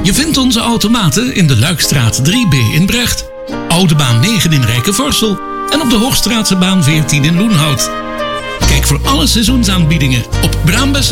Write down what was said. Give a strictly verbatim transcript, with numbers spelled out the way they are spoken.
Je vindt onze automaten in de Luikstraat drie B in Brecht, Oude Baan negen in Rijkenvorsel en op de Hoogstraatse baan veertien in Loenhout. Kijk voor alle seizoensaanbiedingen op braambeurs